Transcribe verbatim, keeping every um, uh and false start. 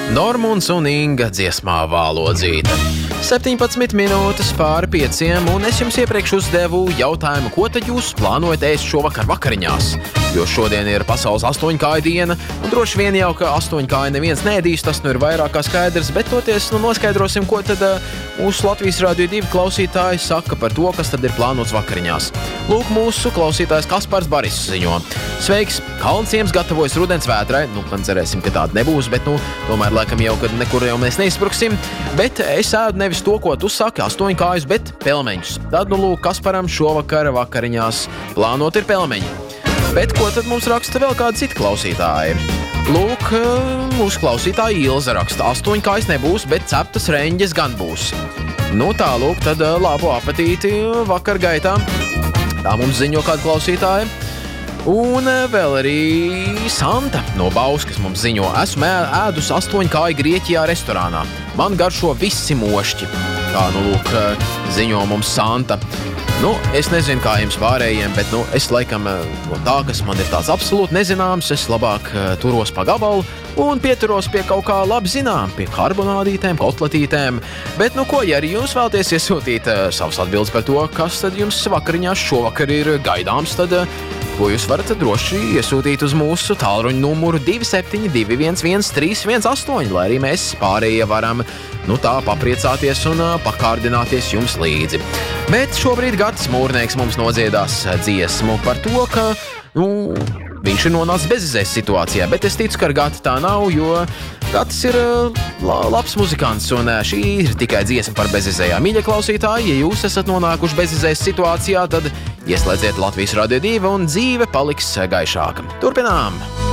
Normunds un Inga dziesmā Vālodzīte. septiņpadsmit minūtes pāri pieciem, un es jums iepriekš uzdevu jautājumu, ko tad jūs plānojat ēst šovakar vakariņās? Jo šodien ir pasaules astoņkāju diena, un droši vien jau, ka astoņkāju neviens neēdīs, tas nu ir vairāk kā skaidrs, bet toties nu noskaidrosim, ko tad uh, mūsu Latvijas Rādio divi klausītāji saka par to, kas tad ir plānots vakariņās. Lūk, mūsu klausītājs Kaspars Baris ziņo. Sveiks! Kalnciems gatavojas rudens vētrai, nu, man cerēsim, ka tāda nebūs, bet, nu, tomēr laikam jau, kad nekur jau mēs neizbruksim, bet es ēdu nevis to, ko tu saki, astoņkājus, bet pelmeņus. Tad, nu, lūk, Kasparam šovakar vakariņās plānot ir pelmeņi. Bet ko tad mums raksta vēl kādi citi klausītāji? Lūk, mūsu klausītāja Ilza raksta, astoņkājas nebūs, bet ceptas reņģes gan būs. Nu tā, lūk, tad labu apetīti vakar gaitā. Tā mums ziņo kādu klausītāju. Un vēl arī Santa no Bauskas mums ziņo, esmu ēdus astoņkāju Grieķijā restorānā. Man garšo visi mošķi. Tā, nu, lūk, ziņo mums Santa. Nu, es nezinu, kā jums pārējiem, bet, nu, es laikam no tā, kas man ir tāds absolūti nezināms, es labāk turos pa gabalu un pieturos pie kaut kā labi zinām, pie karbonādītēm, kotletītēm. Bet, nu, ko, ja arī jūs vēlaties iesūtīt uh, savas atbildes par to, kas tad jums vakariņās šovakar ir gaidāms, tad uh, ko jūs varat droši iesūtīt uz mūsu tālruņa numuru divi septiņi divi viens viens trīs viens astoņi, lai arī mēs pārējie varam, nu tā, papriecāties un uh, pakārdināties jums līdzi. Bet šobrīd Gatis Mūrnieks mums nodziedās dziesmu par to, ka, nu, viņš ir nonācis bezizējas situācijā, bet es ticu, ka ar Gati tā nav, jo Gatis ir uh, labs muzikants, un uh, šī ir tikai dziesma par bezizējām. Mīļie klausītāji, ja jūs esat nonākuši bezizējas situācijā, tad ieslēdziet Latvijas Rādio divi un dzīve paliks gaišāka. Turpinām!